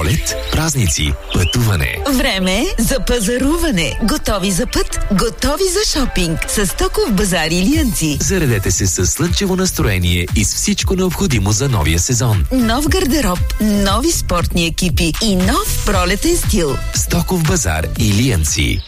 Пролет, празници, пътуване. Време за пазаруване. Готови за път, готови за шопинг. С Стоков базар Илиянци. Заредете се със слънчево настроение и с всичко необходимо за новия сезон. Нов гардероб, нови спортни екипи и нов пролетен стил. Стоков базар Илиянци.